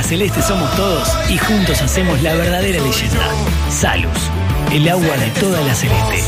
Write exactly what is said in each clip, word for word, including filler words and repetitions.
La Celeste somos todos y juntos hacemos la verdadera leyenda. Salus, el agua de toda la Celeste.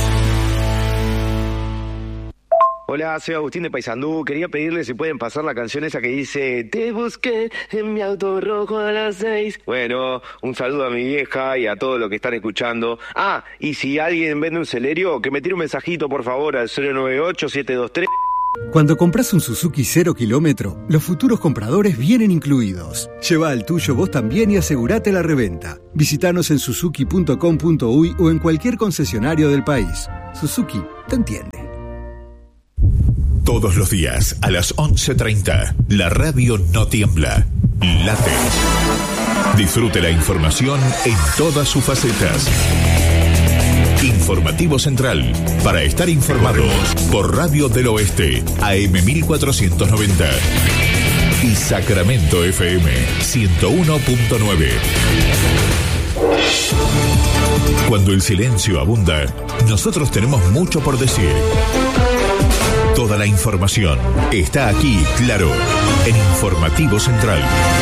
Hola, soy Agustín de Paysandú. Quería pedirle si pueden pasar la canción esa que dice te busqué en mi auto rojo a las seis. Bueno, un saludo a mi vieja y a todos los que están escuchando. Ah, y si alguien vende un Celerio, que me tire un mensajito por favor al cero nueve ocho siete dos tres. Cuando compras un Suzuki cero kilómetro, los futuros compradores vienen incluidos. Lleva al tuyo vos también y asegurate la reventa. Visítanos en suzuki punto com punto uy o en cualquier concesionario del país. Suzuki te entiende. Todos los días a las once treinta, la radio no tiembla, late. Disfrute la información en todas sus facetas. Informativo Central, para estar informados por Radio del Oeste, A M mil cuatrocientos noventa y Sacramento F M ciento uno punto nueve. Cuando el silencio abunda, nosotros tenemos mucho por decir. Toda la información está aquí, claro, en Informativo Central.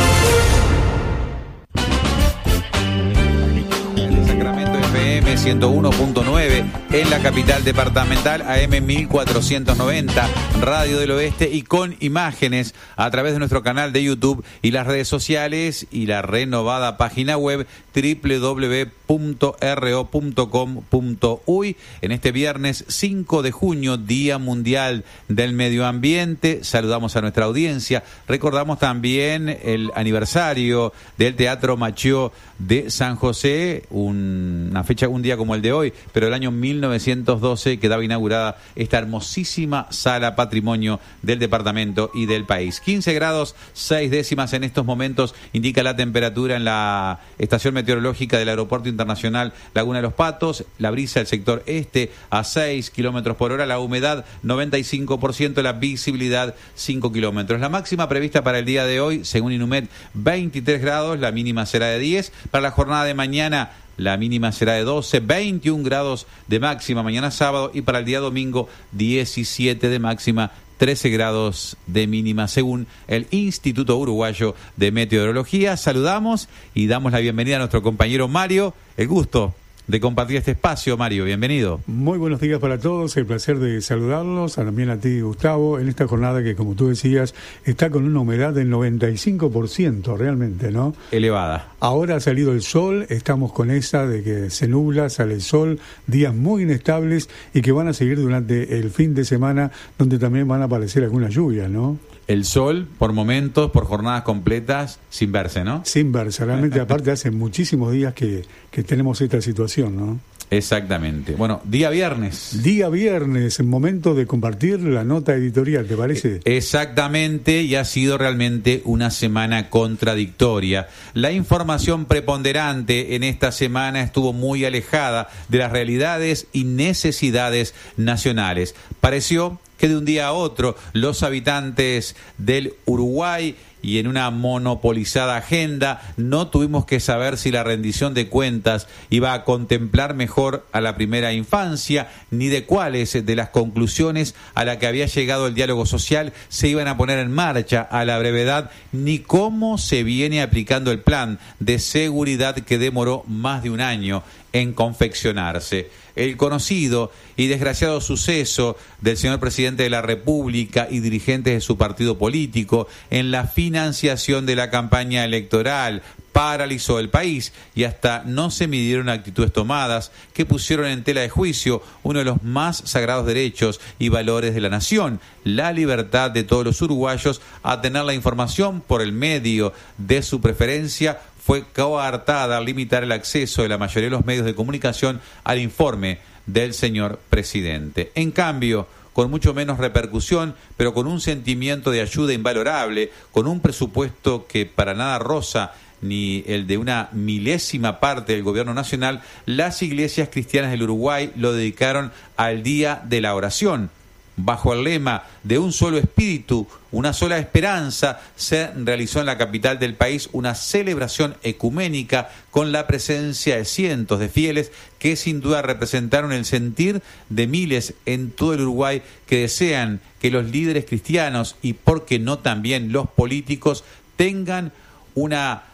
ciento uno punto nueve en la capital departamental, A M mil cuatrocientos noventa, Radio del Oeste, y con imágenes a través de nuestro canal de YouTube y las redes sociales y la renovada página web doble u doble u doble u punto r o punto com punto uy. En este viernes cinco de junio, Día Mundial del Medio Ambiente, saludamos a nuestra audiencia. Recordamos también el aniversario del Teatro Machió de San José, un, una fecha, un día como el de hoy, pero el año mil novecientos doce quedaba inaugurada esta hermosísima sala patrimonio del departamento y del país. quince grados, seis décimas en estos momentos indica la temperatura en la estación meteorológica del Aeropuerto Internacional Laguna de los Patos. La brisa del sector este a seis kilómetros por hora, la humedad noventa y cinco por ciento, la visibilidad cinco kilómetros. La máxima prevista para el día de hoy, según Inumet, veintitrés grados, la mínima será de diez. Para la jornada de mañana, la mínima será de doce, veintiún grados de máxima mañana sábado, y para el día domingo diecisiete de máxima, trece grados de mínima, según el Instituto Uruguayo de Meteorología. Saludamos y damos la bienvenida a nuestro compañero Mario. El gusto de compartir este espacio, Mario, bienvenido. Muy buenos días para todos, el placer de saludarlos, también a ti, Gustavo, en esta jornada que, como tú decías, está con una humedad del noventa y cinco por ciento realmente, ¿no? Elevada. Ahora ha salido el sol, estamos con esa de que se nubla, sale el sol, días muy inestables y que van a seguir durante el fin de semana, donde también van a aparecer algunas lluvias, ¿no? El sol, por momentos, por jornadas completas, sin verse, ¿no? Sin verse, realmente, aparte hace muchísimos días que, que tenemos esta situación, ¿no? Exactamente. Bueno, día viernes. Día viernes, en momento de compartir la nota editorial, ¿te parece? Exactamente, y ha sido realmente una semana contradictoria. La información preponderante en esta semana estuvo muy alejada de las realidades y necesidades nacionales. Pareció que de un día a otro los habitantes del Uruguay, y en una monopolizada agenda, no tuvimos que saber si la rendición de cuentas iba a contemplar mejor a la primera infancia, ni de cuáles de las conclusiones a las que había llegado el diálogo social se iban a poner en marcha a la brevedad, ni cómo se viene aplicando el plan de seguridad que demoró más de un año en confeccionarse. El conocido y desgraciado suceso del señor presidente de la República y dirigentes de su partido político en la financiación de la campaña electoral paralizó el país, y hasta no se midieron actitudes tomadas que pusieron en tela de juicio uno de los más sagrados derechos y valores de la nación, la libertad de todos los uruguayos a tener la información por el medio de su preferencia. Fue coartada al limitar el acceso de la mayoría de los medios de comunicación al informe del señor presidente. En cambio, con mucho menos repercusión, pero con un sentimiento de ayuda invalorable, con un presupuesto que para nada roza ni el de una milésima parte del gobierno nacional, las iglesias cristianas del Uruguay lo dedicaron al Día de la Oración. Bajo el lema de un solo espíritu, una sola esperanza, se realizó en la capital del país una celebración ecuménica con la presencia de cientos de fieles que sin duda representaron el sentir de miles en todo el Uruguay que desean que los líderes cristianos y, por qué no también, los políticos tengan una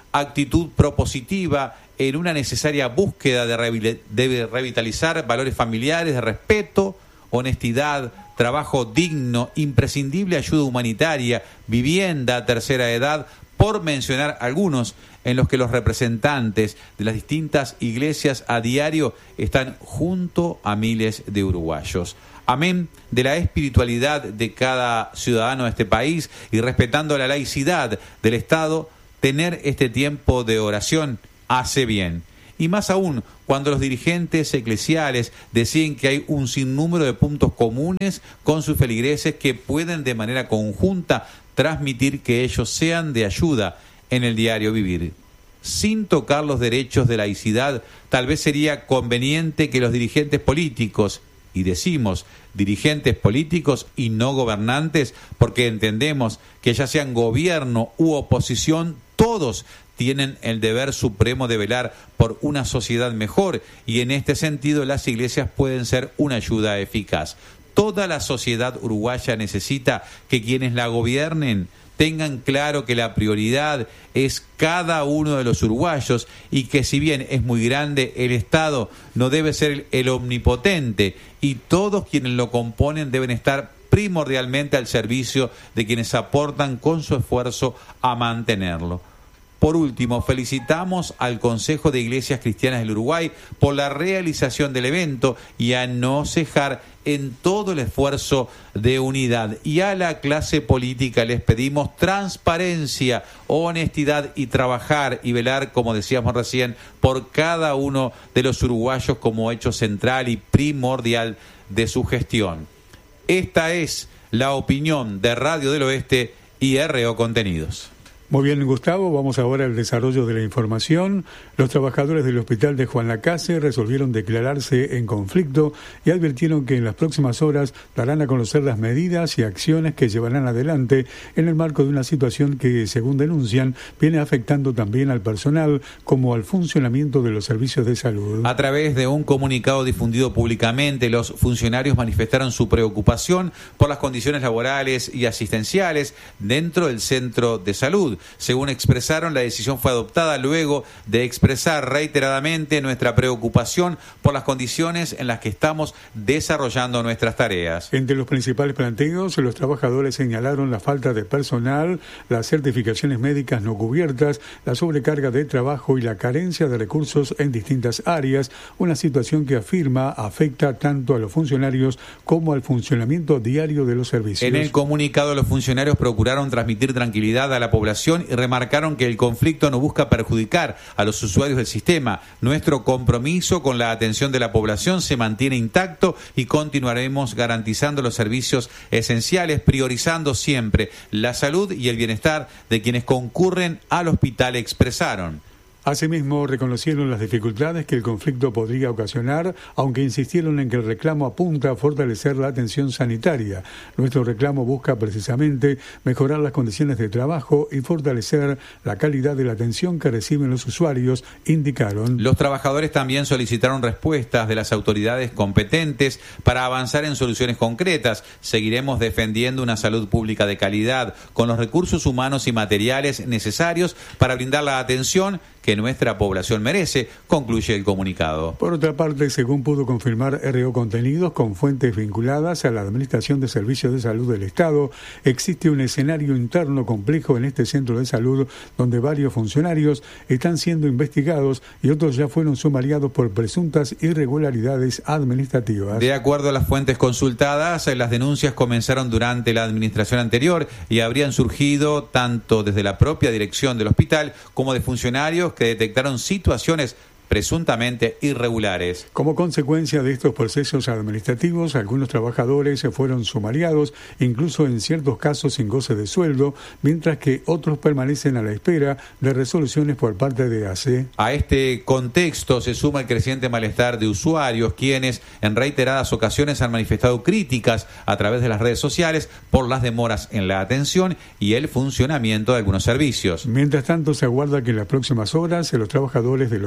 actitud propositiva en una necesaria búsqueda de, revi- de revitalizar valores familiares de respeto, honestidad, trabajo digno, imprescindible ayuda humanitaria, vivienda, tercera edad, por mencionar algunos en los que los representantes de las distintas iglesias a diario están junto a miles de uruguayos. Amén de la espiritualidad de cada ciudadano de este país y respetando la laicidad del Estado, tener este tiempo de oración hace bien. Y más aún cuando los dirigentes eclesiales deciden que hay un sinnúmero de puntos comunes con sus feligreses que pueden de manera conjunta transmitir que ellos sean de ayuda en el diario vivir. Sin tocar los derechos de laicidad, tal vez sería conveniente que los dirigentes políticos, y decimos dirigentes políticos y no gobernantes, porque entendemos que ya sean gobierno u oposición, todos tienen el deber supremo de velar por una sociedad mejor, y en este sentido las iglesias pueden ser una ayuda eficaz. Toda la sociedad uruguaya necesita que quienes la gobiernen tengan claro que la prioridad es cada uno de los uruguayos y que si bien es muy grande, el Estado no debe ser el omnipotente y todos quienes lo componen deben estar primordialmente al servicio de quienes aportan con su esfuerzo a mantenerlo. Por último, felicitamos al Consejo de Iglesias Cristianas del Uruguay por la realización del evento y a no cejar en todo el esfuerzo de unidad. Y a la clase política les pedimos transparencia, honestidad y trabajar y velar, como decíamos recién, por cada uno de los uruguayos como hecho central y primordial de su gestión. Esta es la opinión de Radio del Oeste y R O Contenidos. Muy bien, Gustavo, vamos ahora al desarrollo de la información. Los trabajadores del hospital de Juan Lacase resolvieron declararse en conflicto y advirtieron que en las próximas horas darán a conocer las medidas y acciones que llevarán adelante en el marco de una situación que, según denuncian, viene afectando también al personal como al funcionamiento de los servicios de salud. A través de un comunicado difundido públicamente, los funcionarios manifestaron su preocupación por las condiciones laborales y asistenciales dentro del centro de salud. Según expresaron, la decisión fue adoptada luego de expresar reiteradamente nuestra preocupación por las condiciones en las que estamos desarrollando nuestras tareas. Entre los principales planteos, los trabajadores señalaron la falta de personal, las certificaciones médicas no cubiertas, la sobrecarga de trabajo y la carencia de recursos en distintas áreas, una situación que afirma afecta tanto a los funcionarios como al funcionamiento diario de los servicios. En el comunicado, los funcionarios procuraron transmitir tranquilidad a la población y remarcaron que el conflicto no busca perjudicar a los usuarios del sistema. Nuestro compromiso con la atención de la población se mantiene intacto y continuaremos garantizando los servicios esenciales, priorizando siempre la salud y el bienestar de quienes concurren al hospital, expresaron. Asimismo, reconocieron las dificultades que el conflicto podría ocasionar, aunque insistieron en que el reclamo apunta a fortalecer la atención sanitaria. Nuestro reclamo busca precisamente mejorar las condiciones de trabajo y fortalecer la calidad de la atención que reciben los usuarios, indicaron. Los trabajadores también solicitaron respuestas de las autoridades competentes para avanzar en soluciones concretas. Seguiremos defendiendo una salud pública de calidad, con los recursos humanos y materiales necesarios para brindar la atención que nuestra población merece, concluye el comunicado. Por otra parte, según pudo confirmar R O Contenidos con fuentes vinculadas a la Administración de Servicios de Salud del Estado, existe un escenario interno complejo en este centro de salud donde varios funcionarios están siendo investigados y otros ya fueron sumariados por presuntas irregularidades administrativas. De acuerdo a las fuentes consultadas, las denuncias comenzaron durante la administración anterior y habrían surgido tanto desde la propia dirección del hospital como de funcionarios que detectaron situaciones presuntamente irregulares. Como consecuencia de estos procesos administrativos, algunos trabajadores se fueron sumariados, incluso en ciertos casos sin goce de sueldo, mientras que otros permanecen a la espera de resoluciones por parte de A C E. A este contexto se suma el creciente malestar de usuarios, quienes en reiteradas ocasiones han manifestado críticas a través de las redes sociales por las demoras en la atención y el funcionamiento de algunos servicios. Mientras tanto, se aguarda que en las próximas horas los trabajadores del hospital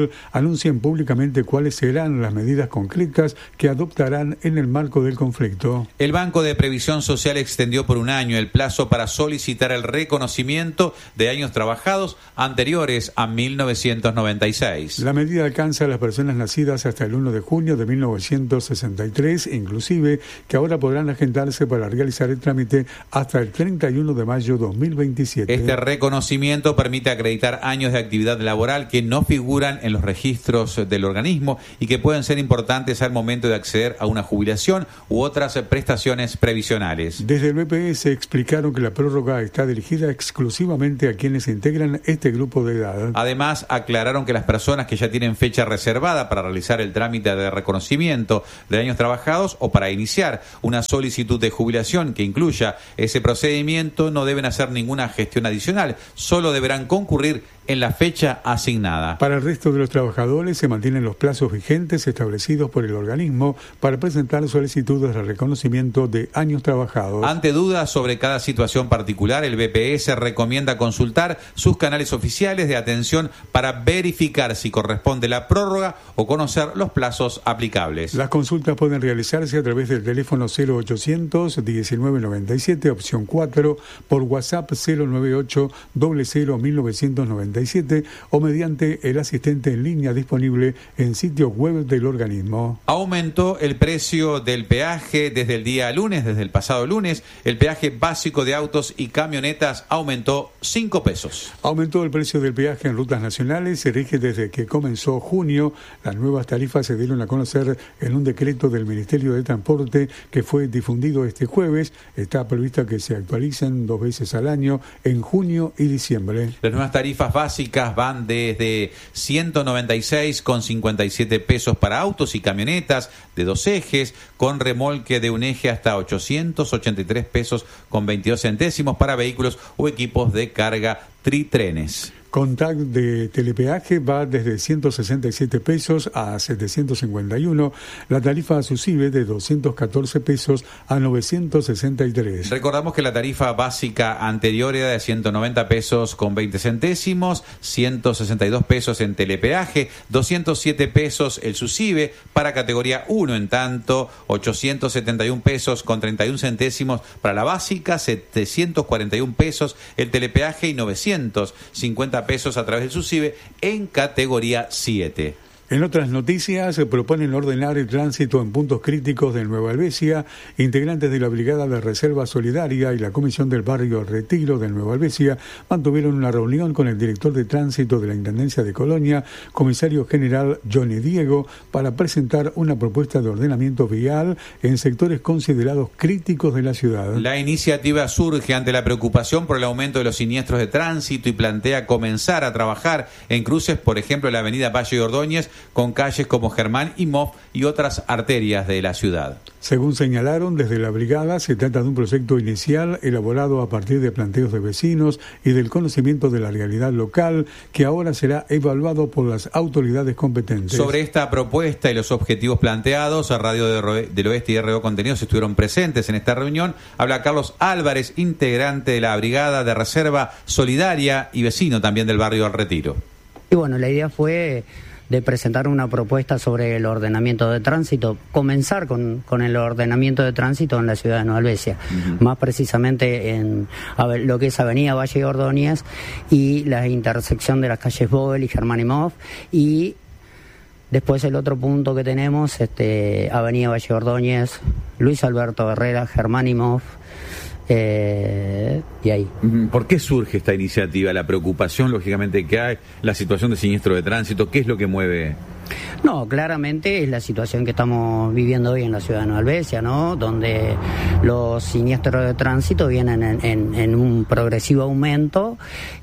Nacional anuncien públicamente cuáles serán las medidas concretas que adoptarán en el marco del conflicto. El Banco de Previsión Social extendió por un año el plazo para solicitar el reconocimiento de años trabajados anteriores a mil novecientos noventa y seis. La medida alcanza a las personas nacidas hasta el primero de junio de mil novecientos sesenta y tres, inclusive, que ahora podrán agendarse para realizar el trámite hasta el treinta y uno de mayo de dos mil veintisiete. Este reconocimiento permite acreditar años de actividad laboral que no figuran en los registros del organismo y que pueden ser importantes al momento de acceder a una jubilación u otras prestaciones previsionales. Desde el B P S explicaron que la prórroga está dirigida exclusivamente a quienes integran este grupo de edad. Además, aclararon que las personas que ya tienen fecha reservada para realizar el trámite de reconocimiento de años trabajados o para iniciar una solicitud de jubilación que incluya ese procedimiento no deben hacer ninguna gestión adicional, solo deberán concurrir en la fecha asignada. Para el resto de los trabajadores se mantienen los plazos vigentes establecidos por el organismo para presentar solicitudes de reconocimiento de años trabajados. Ante dudas sobre cada situación particular, el B P S recomienda consultar sus canales oficiales de atención para verificar si corresponde la prórroga o conocer los plazos aplicables. Las consultas pueden realizarse a través del teléfono cero ochocientos diecinueve noventa y siete, opción cuatro, por WhatsApp cero noventa y ocho cero cero mil novecientos noventa y siete o mediante el asistente en línea disponible en sitio web del organismo. Aumentó el precio del peaje desde el día lunes, desde el pasado lunes. El peaje básico de autos y camionetas aumentó cinco pesos. Aumentó el precio del peaje en rutas nacionales, se rige desde que comenzó junio. Las nuevas tarifas se dieron a conocer en un decreto del Ministerio de Transporte que fue difundido este jueves. Está prevista que se actualicen dos veces al año, en junio y diciembre. Las nuevas tarifas básicas básicas van desde ciento noventa y seis con cincuenta y siete pesos para autos y camionetas de dos ejes, con remolque de un eje hasta ochocientos ochenta y tres pesos con veintidós centésimos para vehículos o equipos de carga tritrenes. Contact de telepeaje va desde ciento sesenta y siete pesos a setecientos cincuenta y uno, la tarifa SUSIBE de doscientos catorce pesos a novecientos sesenta y tres. Recordamos que la tarifa básica anterior era de ciento noventa pesos con veinte centésimos, ciento sesenta y dos pesos en telepeaje, doscientos siete pesos el SUSIBE para categoría uno, en tanto ochocientos setenta y un pesos con treinta y un centésimos para la básica, setecientos cuarenta y un pesos el telepeaje y novecientos cincuenta pesos a través del SUSIBE en categoría siete. En otras noticias, se proponen ordenar el tránsito en puntos críticos de Nueva Helvecia. Integrantes de la Brigada de Reserva Solidaria y la Comisión del Barrio Retiro de Nueva Helvecia mantuvieron una reunión con el director de tránsito de la Intendencia de Colonia, comisario general Johnny Diego, para presentar una propuesta de ordenamiento vial en sectores considerados críticos de la ciudad. La iniciativa surge ante la preocupación por el aumento de los siniestros de tránsito y plantea comenzar a trabajar en cruces, por ejemplo, en la avenida Valle de Ordóñez, con calles como Germán y Moff y otras arterias de la ciudad. Según señalaron desde la brigada, se trata de un proyecto inicial elaborado a partir de planteos de vecinos y del conocimiento de la realidad local, que ahora será evaluado por las autoridades competentes. Sobre esta propuesta y los objetivos planteados, a Radio del Oeste y R O Contenidos estuvieron presentes en esta reunión. Habla Carlos Álvarez, integrante de la Brigada de Reserva Solidaria y vecino también del barrio El Retiro. Y bueno, la idea fue de presentar una propuesta sobre el ordenamiento de tránsito, comenzar con, con el ordenamiento de tránsito en la ciudad de Nueva Helvecia, uh-huh. más precisamente en a ver, lo que es Avenida Valle de Ordóñez y la intersección de las calles Vogel y Germán y Moff, y después el otro punto que tenemos, este, Avenida Valle de Ordóñez, Luis Alberto Herrera, Germán y Moff, Eh, y ahí. ¿Por qué surge esta iniciativa? La preocupación, lógicamente, que hay, la situación de siniestro de tránsito, ¿qué es lo que mueve? No, claramente es la situación que estamos viviendo hoy en la ciudad de Nueva Helvecia, ¿no? Donde los siniestros de tránsito vienen en, en, en un progresivo aumento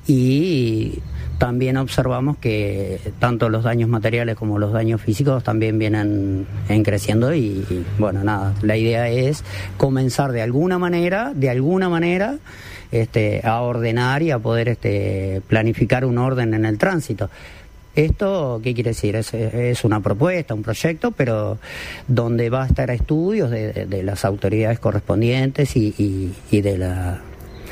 y también observamos que tanto los daños materiales como los daños físicos también vienen en creciendo y, y bueno, nada, la idea es comenzar de alguna manera, de alguna manera, este, a ordenar y a poder este, planificar un orden en el tránsito. ¿Esto qué quiere decir? Es, es una propuesta, un proyecto, pero donde va a estar estudios de, de, de las autoridades correspondientes y, y, y de la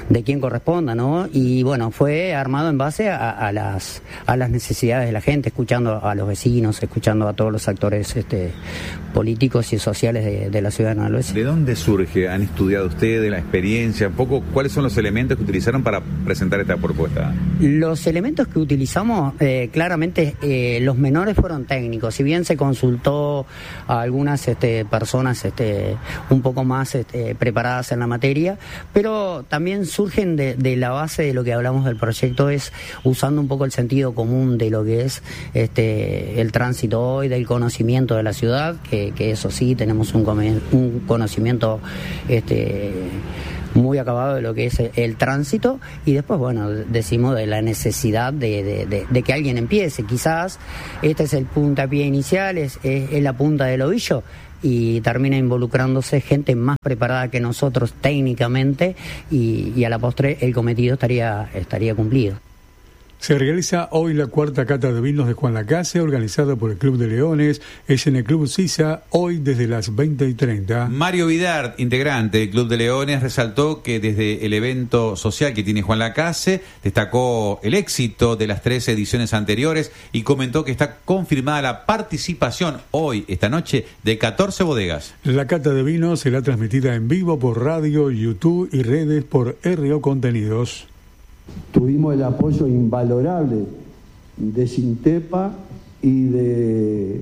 de quien corresponda, ¿no? Y bueno, fue armado en base a, a las a las necesidades de la gente, escuchando a los vecinos, escuchando a todos los actores este, políticos y sociales de, de la ciudad de Nueva Alvesia. ¿De dónde surge? ¿Han estudiado ustedes la experiencia? Un poco, ¿cuáles son los elementos que utilizaron para presentar esta propuesta? Los elementos que utilizamos, eh, claramente, eh, los menores fueron técnicos. Si bien se consultó a algunas este, personas este, un poco más este, preparadas en la materia, pero también surgen de, de la base de lo que hablamos del proyecto, es usando un poco el sentido común de lo que es este, el tránsito hoy, del conocimiento de la ciudad, que, que eso sí, tenemos un, un conocimiento este, muy acabado de lo que es el, el tránsito, y después, bueno, decimos de la necesidad de, de, de, de que alguien empiece. Quizás este es el puntapié inicial, es, es, es la punta del ovillo, y termina involucrándose gente más preparada que nosotros técnicamente, y, y a la postre el cometido estaría, estaría cumplido. Se realiza hoy la cuarta cata de vinos de Juan Lacase, organizada por el Club de Leones. Es en el Club Sisa, hoy desde las veinte y treinta. Mario Vidart, integrante del Club de Leones, resaltó que desde el evento social que tiene Juan Lacase, destacó el éxito de las tres ediciones anteriores y comentó que está confirmada la participación hoy, esta noche, de catorce bodegas. La cata de vinos será transmitida en vivo por radio, YouTube y redes por R O Contenidos. Tuvimos el apoyo invalorable de Sintepa y de,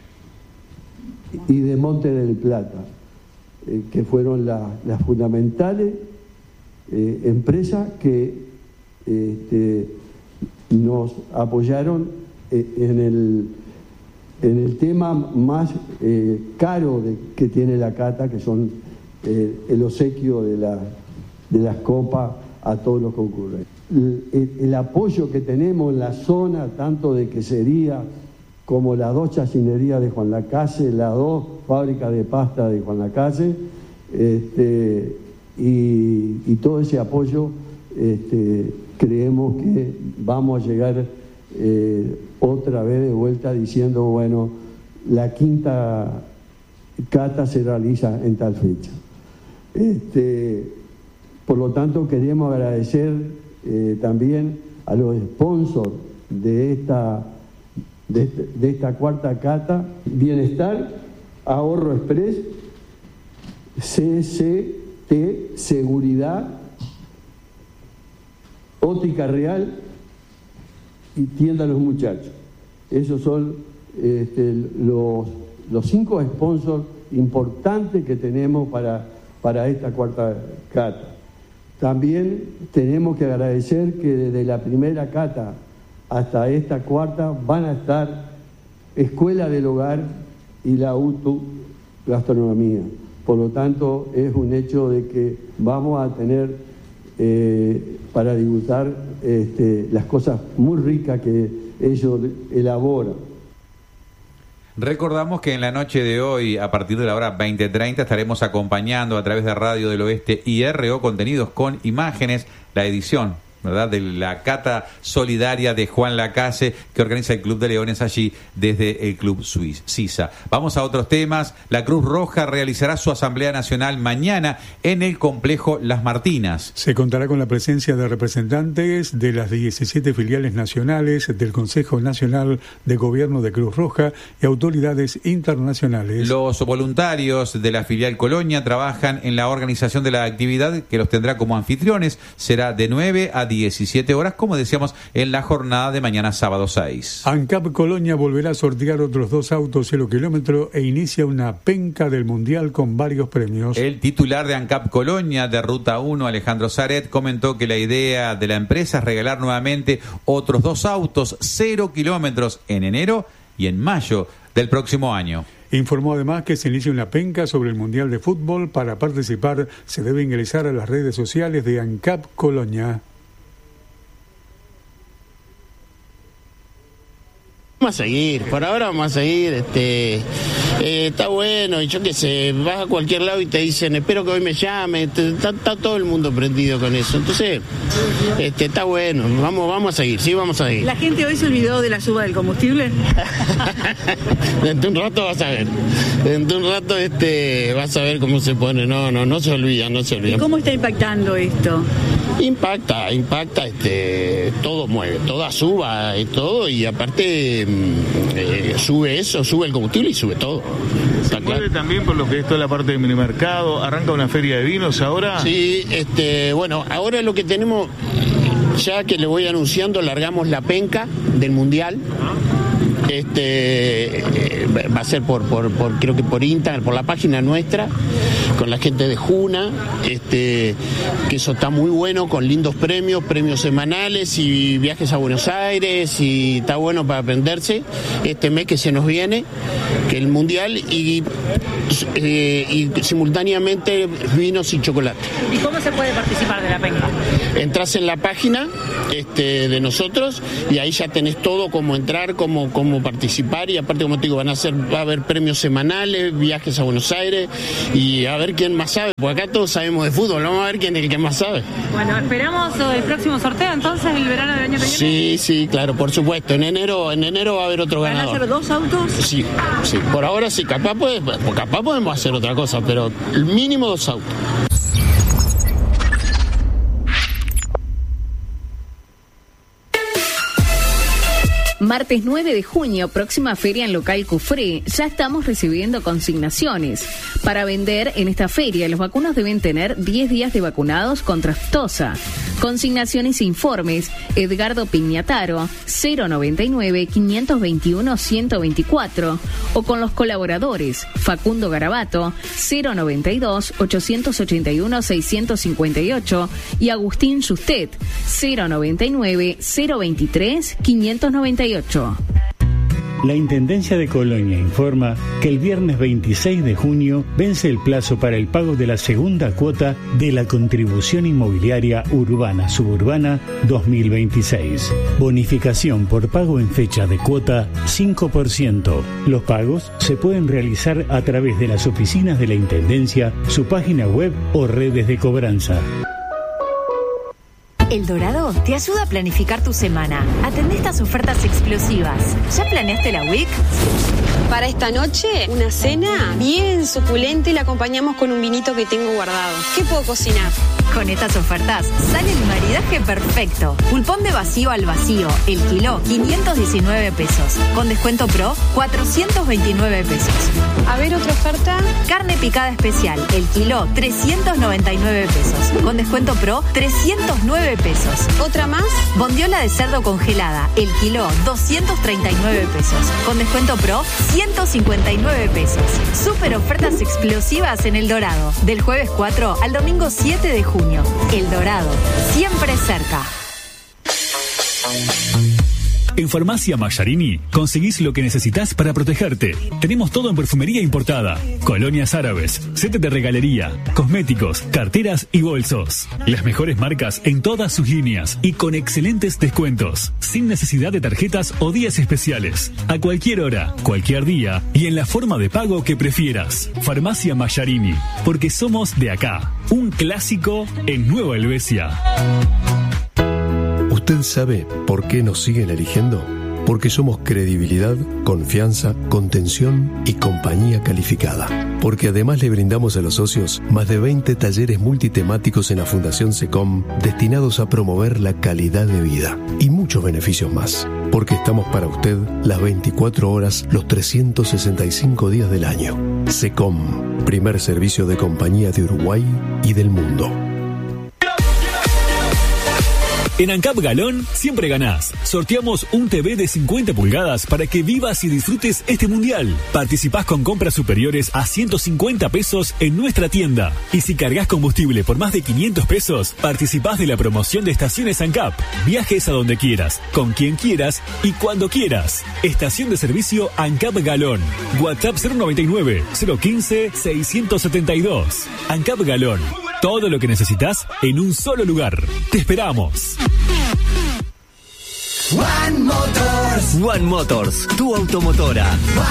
y de Monte del Plata, eh, que fueron la, las fundamentales eh, empresas que este, nos apoyaron eh, en, el, en el tema más eh, caro de, que tiene la cata, que son eh, el obsequio de, la, de las copas a todos los concurrentes. El, el, el apoyo que tenemos en la zona, tanto de quesería como las dos chacinerías de Juan Lacase, las dos fábricas de pasta de Juan Lacase, este, y, y todo ese apoyo, este, creemos que vamos a llegar eh, otra vez de vuelta diciendo, bueno, la quinta cata se realiza en tal fecha. Este, Por lo tanto, queremos agradecer eh, también a los sponsors de esta, de, de esta cuarta cata: Bienestar, Ahorro Express, C C T Seguridad, Óptica Real y Tienda Los Muchachos. Esos son este, los, los cinco sponsors importantes que tenemos para, para esta cuarta cata. También tenemos que agradecer que desde la primera cata hasta esta cuarta van a estar Escuela del Hogar y la U T U Gastronomía. Por lo tanto, es un hecho de que vamos a tener eh, para degustar este, las cosas muy ricas que ellos elaboran. Recordamos que en la noche de hoy, a partir de la hora veinte treinta, estaremos acompañando a través de Radio del Oeste y R O Contenidos con imágenes la edición, ¿verdad?, de la cata solidaria de Juan Lacase que organiza el Club de Leones allí desde el Club Suiz, Sisa. Vamos a otros temas. La Cruz Roja realizará su Asamblea Nacional mañana en el complejo Las Martinas. Se contará con la presencia de representantes de las diecisiete filiales nacionales, del Consejo Nacional de Gobierno de Cruz Roja y autoridades internacionales. Los voluntarios de la filial Colonia trabajan en la organización de la actividad, que los tendrá como anfitriones. Será de nueve a diecisiete horas, como decíamos, en la jornada de mañana sábado seis. ANCAP Colonia volverá a sortear otros dos autos cero kilómetro e inicia una penca del Mundial con varios premios. El titular de ANCAP Colonia de Ruta uno, Alejandro Zaret, comentó que la idea de la empresa es regalar nuevamente otros dos autos cero kilómetros en enero y en mayo del próximo año. Informó además que se inicia una penca sobre el Mundial de Fútbol. Para participar se debe ingresar a las redes sociales de ANCAP Colonia. Vamos a seguir, por ahora vamos a seguir, este, eh, está bueno, y yo qué sé, vas a cualquier lado y te dicen, espero que hoy me llame, está, está todo el mundo prendido con eso, entonces, este, está bueno, vamos, vamos a seguir, sí, vamos a seguir. ¿La gente hoy se olvidó de la suba del combustible? Dentro de un rato vas a ver, dentro de un rato este, vas a ver cómo se pone, no, no, no se olvida, no se olvida. ¿Y cómo está impactando esto? Impacta, impacta, este, todo mueve, toda suba y todo, y aparte eh, sube eso, sube el combustible y sube todo. ¿Se puede también por lo que es toda la parte del minimercado? ¿Arranca una feria de vinos ahora? Sí, este, bueno, ahora lo que tenemos, ya que le voy anunciando, largamos la penca del Mundial. Este eh, va a ser por, por, por creo que por Instagram, por la página nuestra, con la gente de Juna, este, que eso está muy bueno, con lindos premios, premios semanales y viajes a Buenos Aires, y está bueno para aprenderse este mes que se nos viene, que el Mundial, y, eh, y simultáneamente vinos y chocolate. ¿Y cómo se puede participar de la penca? Entras en la página este, de nosotros y ahí ya tenés todo, cómo entrar, cómo, cómo participar, y aparte, como te digo, van a hacer, va a haber premios semanales, viajes a Buenos Aires, y a ver quién más sabe, porque acá todos sabemos de fútbol, vamos a ver quién es el que más sabe. Bueno, esperamos el próximo sorteo entonces, el verano del año que viene. Sí, sí, claro, por supuesto, en enero, en enero va a haber otro ganador. ¿Van a ser dos autos? Sí, sí, por ahora sí, capaz, puede, capaz podemos hacer otra cosa, pero el mínimo dos autos. Martes nueve de junio, próxima feria en local Cufré. Ya estamos recibiendo consignaciones. Para vender en esta feria, los vacunos deben tener diez días de vacunados contra aftosa. Consignaciones e informes, Edgardo Pignataro, cero noventa y nueve, quinientos veintiuno, ciento veinticuatro. O con los colaboradores, Facundo Garabato, cero noventa y dos, ochocientos ochenta y uno, seiscientos cincuenta y ocho. Y Agustín Justet, cero noventa y nueve, cero veintitrés, quinientos noventa y ocho. La Intendencia de Colonia informa que el viernes veintiséis de junio vence el plazo para el pago de la segunda cuota de la Contribución Inmobiliaria Urbana Suburbana dos mil veintiséis. Bonificación por pago en fecha de cuota cinco por ciento. Los pagos se pueden realizar a través de las oficinas de la Intendencia, su página web o redes de cobranza. El Dorado te ayuda a planificar tu semana. Atendé estas ofertas explosivas. ¿Ya planeaste la week? Para esta noche, una cena bien suculenta y la acompañamos con un vinito que tengo guardado. ¿Qué puedo cocinar? Con estas ofertas sale el maridaje perfecto. Pulpón de vacío al vacío, el kilo, quinientos diecinueve pesos. Con descuento pro, cuatrocientos veintinueve pesos. A ver, otra oferta. Carne picada especial, el kilo, trescientos noventa y nueve pesos. Con descuento pro, trescientos nueve pesos. ¿Otra más? Bondiola de cerdo congelada, el kilo, doscientos treinta y nueve pesos. Con descuento pro, ciento cincuenta y nueve pesos. Super ofertas explosivas en El Dorado. Del jueves cuatro al domingo siete de junio. El Dorado, siempre cerca. En Farmacia Mayarini conseguís lo que necesitas para protegerte. Tenemos todo en perfumería importada, colonias árabes, set de regalería, cosméticos, carteras y bolsos. Las mejores marcas en todas sus líneas y con excelentes descuentos, sin necesidad de tarjetas o días especiales. A cualquier hora, cualquier día y en la forma de pago que prefieras. Farmacia Mayarini, porque somos de acá. Un clásico en Nueva Helvecia. ¿Usted sabe por qué nos siguen eligiendo? Porque somos credibilidad, confianza, contención y compañía calificada. Porque además le brindamos a los socios más de veinte talleres multitemáticos en la Fundación SECOM destinados a promover la calidad de vida y muchos beneficios más. Porque estamos para usted las veinticuatro horas, los trescientos sesenta y cinco días del año. SECOM, primer servicio de compañía de Uruguay y del mundo. En ANCAP Galón siempre ganás. Sorteamos un T V de cincuenta pulgadas para que vivas y disfrutes este mundial. Participás con compras superiores a ciento cincuenta pesos en nuestra tienda. Y si cargas combustible por más de quinientos pesos, participás de la promoción de estaciones ANCAP. Viajes a donde quieras, con quien quieras y cuando quieras. Estación de servicio ANCAP Galón. WhatsApp cero noventa y nueve, cero quince, seiscientos setenta y dos. ANCAP Galón. Todo lo que necesitas en un solo lugar. Te esperamos. One Motors. One Motors, tu automotora.